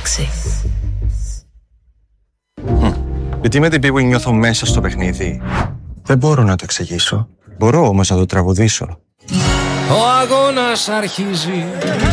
αλλάξει. Γιατί με την Bwin νιώθω μέσα στο παιχνίδι. Δεν μπορώ να το εξηγήσω. Μπορώ όμως να το τραγουδήσω. Ο αγώνας αρχίζει.